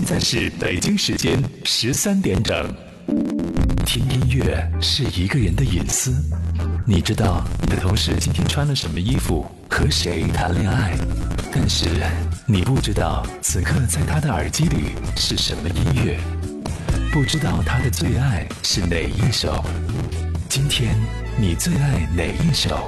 在是北京时间13点整。听音乐是一个人的隐私，你知道你的同事今天穿了什么衣服，和谁谈恋爱，但是你不知道此刻在他的耳机里是什么音乐，不知道他的最爱是哪一首。今天你最爱哪一首？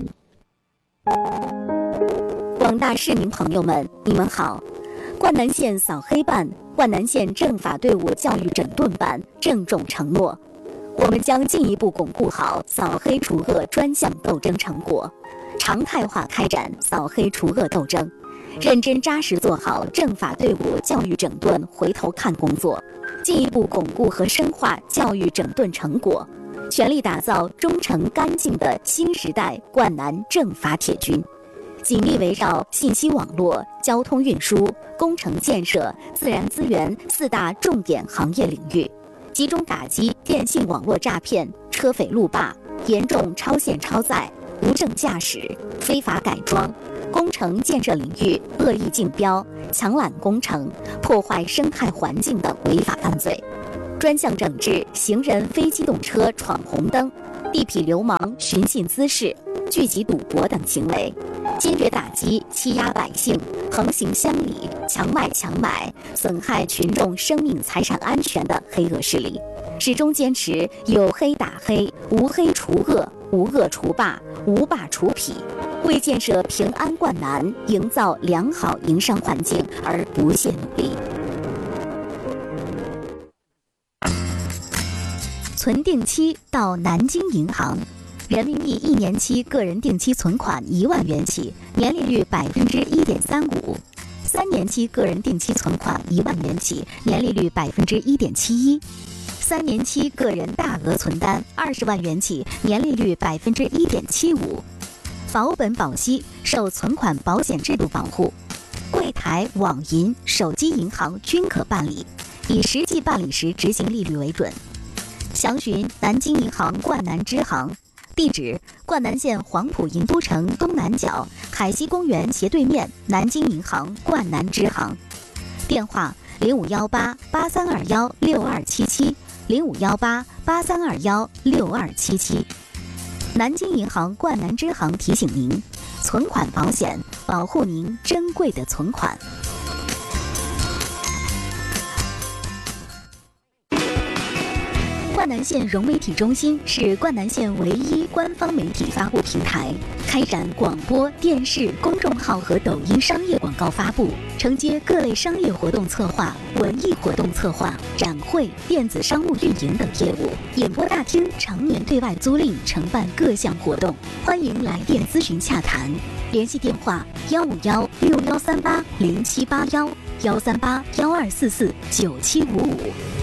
广大市民朋友们，你们好！灌南县扫黑办、灌南县政法队伍教育整顿办郑重承诺，我们将进一步巩固好扫黑除恶专项斗争成果，常态化开展扫黑除恶斗争，认真扎实做好政法队伍教育整顿回头看工作，进一步巩固和深化教育整顿成果，全力打造忠诚干净的新时代灌南政法铁军。紧密围绕信息网络、交通运输、工程建设、自然资源4大重点行业领域，集中打击电信网络诈骗、车匪路霸、严重超限超载、无证驾驶、非法改装、工程建设领域恶意竞标、抢揽工程、破坏生态环境的违法犯罪，专项整治行人非机动车闯红灯、地痞流氓寻衅滋事、聚集赌博等行为，坚决打击欺压百姓、横行乡里、强卖强买、损害群众生命财产安全的黑恶势力，始终坚持有黑打黑、无黑除恶、无恶除霸、无霸除痞，为建设平安灌南、营造良好营商环境而不懈努力。存定期到南京银行，人民币1年期个人定期存款1万元起，年利率1.35%；3年期个人定期存款1万元起，年利率1.71%；3年期个人大额存单20万元起，年利率1.75%。保本保息，受存款保险制度保护，柜台、网银、手机银行均可办理，以实际办理时执行利率为准。详询南京银行灌南支行，地址：灌南县黄埔银都城东南角海西公园斜对面南京银行灌南支行，电话0518-8321-6277，0518-8321-6277。南京银行灌南支行提醒您，存款保险保护您珍贵的存款。灌南县融媒体中心是灌南县唯一官方媒体发布平台，开展广播电视、公众号和抖音商业广告发布，承接各类商业活动策划、文艺活动策划、展会、电子商务运营等业务，演播大厅常年对外租赁，承办各项活动。欢迎来电咨询洽谈，联系电话151-6138-0781，138-1244-9755。